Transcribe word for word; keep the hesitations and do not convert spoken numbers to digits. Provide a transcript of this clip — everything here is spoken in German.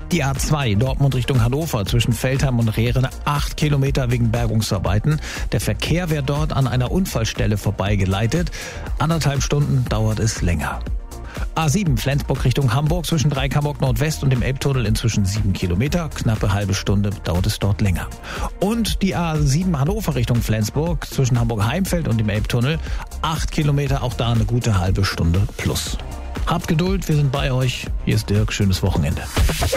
Die A zwei Dortmund Richtung Hannover zwischen Veltheim und Rehren acht Kilometer wegen Bergungsarbeiten. Der Verkehr wird dort an einer Unfallstelle vorbeigeleitet. Anderthalb Stunden dauert es länger. A sieben Flensburg Richtung Hamburg zwischen Dreieckhamburg Nordwest und dem Elbtunnel inzwischen sieben Kilometer. Knappe halbe Stunde dauert es dort länger. Und die A sieben Hannover Richtung Flensburg zwischen Hamburg-Heimfeld und dem Elbtunnel. acht Kilometer, auch da eine gute halbe Stunde plus. Habt Geduld, wir sind bei euch. Hier ist Dirk, schönes Wochenende.